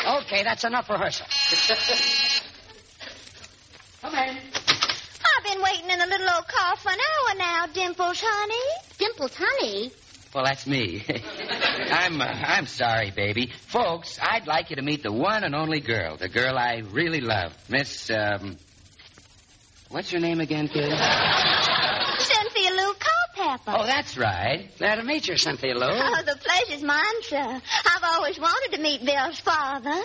Okay, that's enough rehearsal. Come in. I've been waiting in the little old car for an hour now, Dimples, honey. Dimples, honey? Well, that's me. I'm sorry, baby. Folks, I'd like you to meet the one and only girl, the girl I really love. Miss, what's your name again, kid? Cynthia Lou Culpepper. Oh, that's right. Glad to meet you, Cynthia Lou. Oh, the pleasure's mine, sir. I've always wanted to meet Bill's father.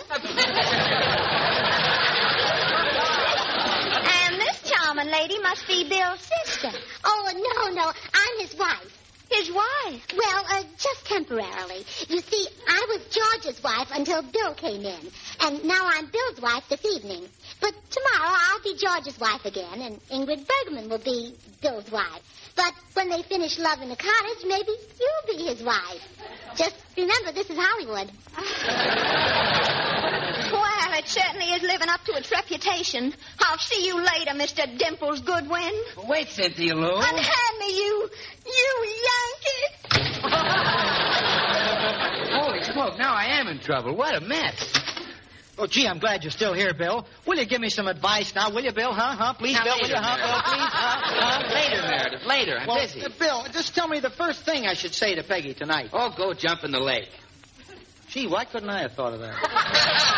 And this charming lady must be Bill's sister. Oh, no. I'm his wife. His wife? Well, just temporarily. You see, I was George's wife until Bill came in. And now I'm Bill's wife this evening. But tomorrow I'll be George's wife again, and Ingrid Bergman will be Bill's wife. But when they finish Love in the Cottage, maybe you'll be his wife. Just remember, this is Hollywood. Well, it certainly is living up to its reputation. I'll see you later, Mr. Dimples Goodwin. Wait, Cynthia Lou. And hand me you Yankee. Holy smoke, now I am in trouble. What a mess. Oh, gee, I'm glad you're still here, Bill. Will you give me some advice now, will you, Bill? Please, Now, Bill, later, will you? Bill, please? Later, Meredith, later. I'm busy. Bill, just tell me the first thing I should say to Peggy tonight. Oh, go jump in the lake. Gee, why couldn't I have thought of that?